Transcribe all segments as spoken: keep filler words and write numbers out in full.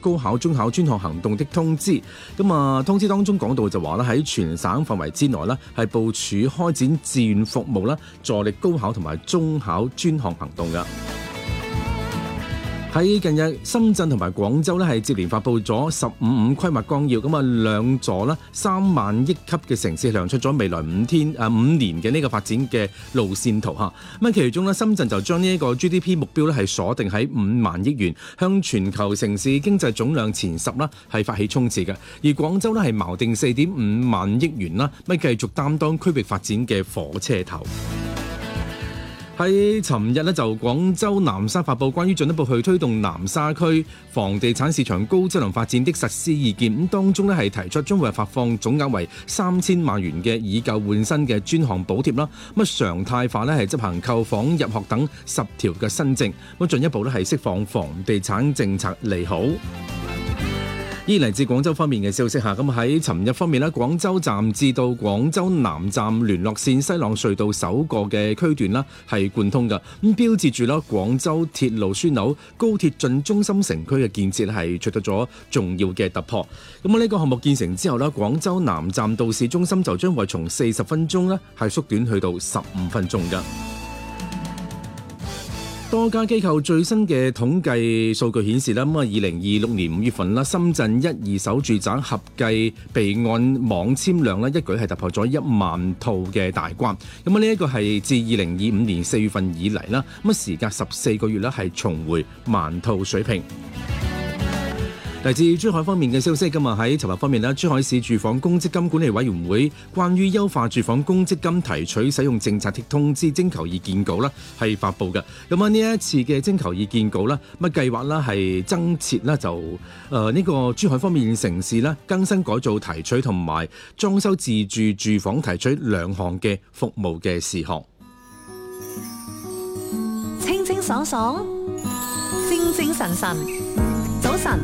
高考、中考專項行動的通知。咁啊，通知當中講到就話咧，喺全省範圍之內咧，係部署開展志願服務啦，助力高考同埋中考專項行動㗎。喺近日，深圳同埋廣州咧係接連發布咗十五五規劃綱要，咁啊兩座咧三萬億級嘅城市亮出咗未來五天誒五年嘅呢個發展嘅路線圖嚇。咁啊其中咧，深圳就將呢一個 G D P 目標咧係鎖定喺五萬億元，向全球城市經濟總量前十啦係發起衝刺嘅。而廣州咧係錨定四點五萬億元啦，咪繼續擔當區域發展嘅火車頭。喺尋日咧，就廣州南沙發布關於進一步去推動南沙區房地產市場高質量發展的實施意見，咁當中咧係提出將會發放總額為三千萬元嘅以舊換新嘅專項補貼啦，咁啊常態化咧係執行購房、入學等十條嘅新政，咁進一步咧係釋放房地產政策利好。依嚟自廣州方面嘅消息下，咁喺尋日方面咧，廣州站至到廣州南站聯絡線西朗隧道首個嘅區段啦係貫通嘅，咁標誌住啦廣州鐵路樞紐高鐵進中心城區嘅建設係取得咗重要嘅突破。咁呢個項目建成之後咧，廣州南站到市中心就將會從四十分鐘咧係縮短去到十五分鐘嘅。多家機構最新嘅統計數據顯示啦，咁啊，二零二六年五月份啦，深圳一二手住宅合計備案網簽量咧，一舉係突破咗一萬套嘅大關。咁啊，呢一個係自二零二五年四月份以嚟啦，咁啊，時隔十四個月咧，係重回萬套水平。嚟自珠海方面嘅消息，今日喺尋日方面咧，珠海市住房公積金管理委員會關於優化住房公積金提取使用政策的通知徵求意見稿啦，係發布嘅。咁啊，呢一次嘅徵求意見稿啦，乜計劃啦係增設啦就誒呢、呃這個珠海方面城市啦更新改造提取同埋裝修自住住房提取兩項嘅服務嘅事項。 清清爽爽，精精神神，早晨。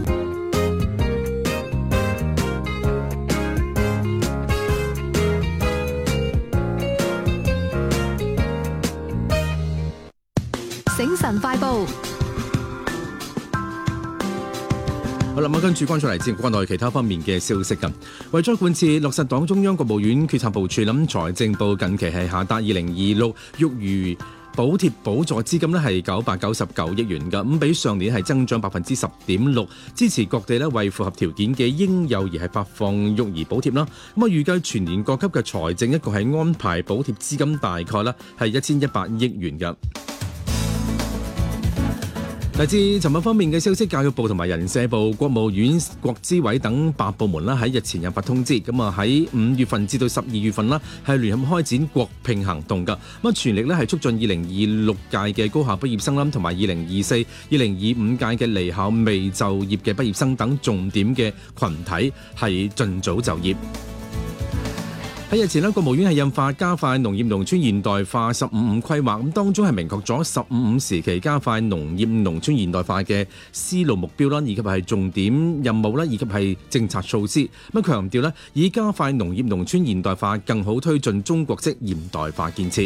醒神快報， 好啦，咁跟住關注嚟自國內其他方面嘅消息㗎。為咗貫徹落實黨中央國務院決策部署，諗財政部近期係下達二零二六育兒補貼補助資金呢係九百九十九億元㗎，咁比上年係增長百分之十點六，支持各地呢為符合條件嘅嬰幼兒係發放育兒補貼啦。咁啊，預計全年各級嘅財政一共係安排補貼資金大概呢係一千一百億元㗎。嚟自尋日方面嘅消息，教育部同埋人社部、國務院、國資委等八部門啦，喺日前印發通知，咁啊喺五月份至到十二月份啦，係聯合開展國聘行動㗎，咁啊全力咧係促進二零二六屆嘅高校畢業生啦，同埋二零二四、二零二五屆嘅離校未就業嘅畢業生等重點嘅群體係盡早就業。喺日前咧，國務院係印發加快農業農村現代化十五五規劃，咁當中係明確咗十五五時期加快農業農村現代化嘅思路目標啦，以及係重點任務啦，以及係政策措施。咁啊強調咧，以加快農業農村現代化，更好推進中國式現代化建設。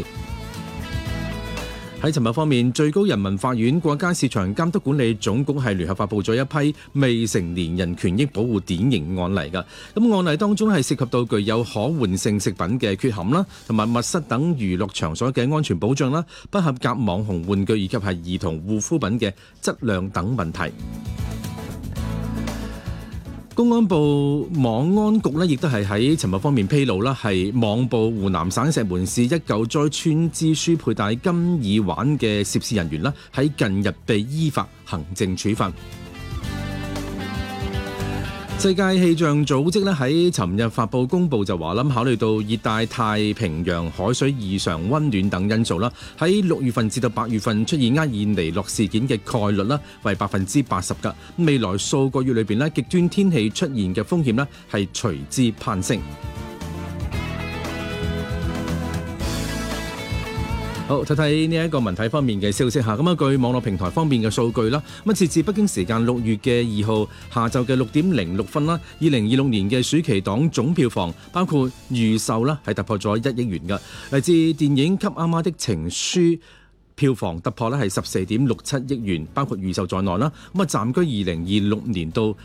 喺尋日方面，最高人民法院國家市場監督管理總局係聯合發布咗一批未成年人權益保護典型案例㗎。咁案例當中係涉及到具有可換性食品嘅缺陷啦，同埋密室等娛樂場所嘅安全保障啦，不合格網紅玩具以及係兒童護膚品嘅質量等問題。公安部網安局呢亦都係喺尋日方面披露啦，係網曝湖南省石門市一救災村支書佩戴金耳環嘅涉事人員啦，喺近日被依法行政處罰。世界氣象組織咧喺尋日發布公佈就話啦，考慮到熱帶太平洋海水異常溫暖等因素啦，喺六月份至到八月份出現厄爾尼諾事件嘅概率啦為百分之八十㗎。未來數個月裏邊咧，極端天氣出現嘅風險咧係隨之攀升。好，睇睇呢一個文體方面嘅消息下，咁啊據網絡平台方面嘅數據啦，咁啊截至北京時間六月嘅二號下晝嘅六點零六分啦，二零二六年嘅暑期檔總票房包括預售啦係突破咗一億元嘅，嚟自電影《給阿媽的情書》票房突破咧係十四點六七億元，包括預售在內啦，咁啊暫居二零二六年到